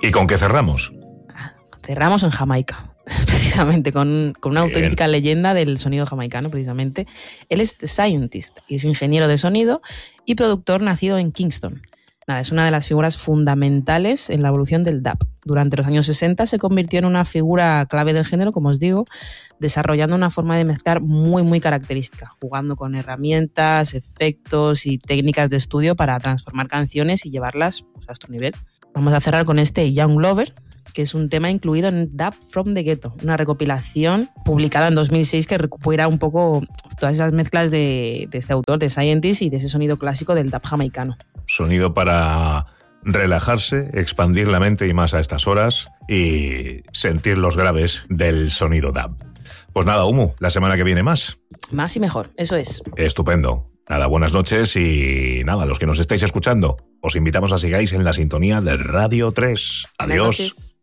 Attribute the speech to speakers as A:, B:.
A: ¿Y con qué cerramos?
B: Cerramos en Jamaica, precisamente, con una auténtica leyenda del sonido jamaicano, precisamente. Él es The Scientist y es ingeniero de sonido y productor nacido en Kingston. Es una de las figuras fundamentales en la evolución del dub. Durante los años 60 se convirtió en una figura clave del género, como os digo, desarrollando una forma de mezclar muy, muy característica, jugando con herramientas, efectos y técnicas de estudio para transformar canciones y llevarlas pues, a otro nivel. Vamos a cerrar con este Young Lover, que es un tema incluido en Dub from the Ghetto, una recopilación publicada en 2006 que recupera un poco todas esas mezclas de este autor, de Scientist, y de ese sonido clásico del dub jamaicano.
A: Sonido para relajarse, expandir la mente y más a estas horas y sentir los graves del sonido dub. Pues nada, Humu, la semana que viene más.
B: Más y mejor, eso es.
A: Estupendo. Nada, buenas noches y nada, los que nos estáis escuchando, os invitamos a sigáis en la sintonía de Radio 3. Adiós.